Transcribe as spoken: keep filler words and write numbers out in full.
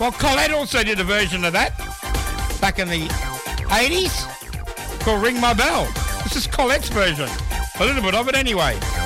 Well, Colette also did a version of that back in the eighties called Ring My Bell. This is Colette's version. A little bit of it anyway.